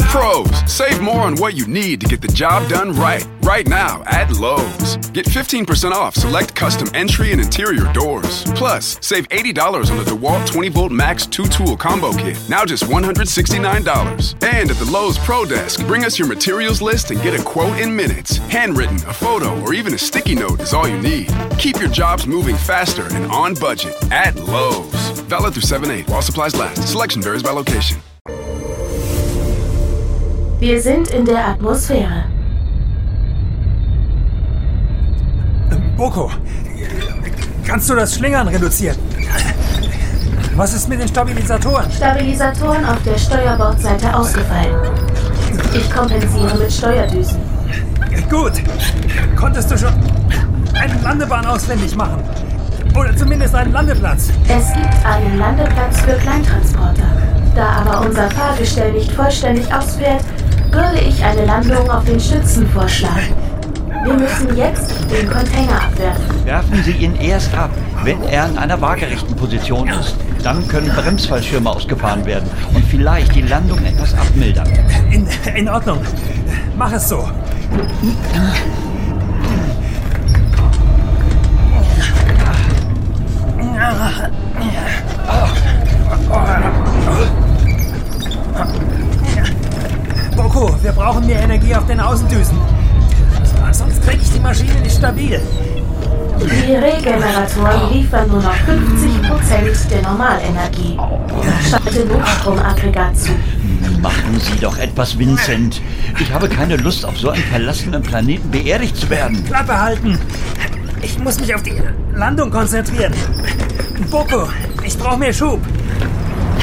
Pros, save more on what you need to get the job done right. Right now at Lowe's. Get 15% off select custom entry and interior doors. Plus, save $80 on the DeWalt 20-volt Max 2-tool combo kit. Now just $169. And at the Lowe's Pro Desk, bring us your materials list and get a quote in minutes. Handwritten, a photo, or even a sticky note is all you need. Keep your jobs moving faster and on budget at Lowe's. Valid through 7/8 while supplies last. Selection varies by location. Wir sind in der Atmosphäre. Boko, kannst du das Schlingern reduzieren? Was ist mit den Stabilisatoren? Stabilisatoren auf der Steuerbordseite ausgefallen. Ich kompensiere mit Steuerdüsen. Gut. Konntest du schon eine Landebahn auswendig machen? Oder zumindest einen Landeplatz? Es gibt einen Landeplatz für Kleintransporter. Da aber unser Fahrgestell nicht vollständig ausfährt, würde ich eine Landung auf den Stützen vorschlagen. Wir müssen jetzt den Container abwerfen. Werfen Sie ihn erst ab, wenn er in einer waagerechten Position ist. Dann können Bremsfallschirme ausgefahren werden und vielleicht die Landung etwas abmildern. In Ordnung. Mach es so. Boko, wir brauchen mehr Energie auf den Außendüsen. Sonst kriege ich die Maschine nicht stabil. Die Regeneratoren liefern nur noch 50% der Normalenergie. Schalte Notstromaggregat zu. Machen Sie doch etwas, Vincent. Ich habe keine Lust, auf so einem verlassenen Planeten beerdigt zu werden. Klappe halten. Ich muss mich auf die Landung konzentrieren. Boko, ich brauche mehr Schub.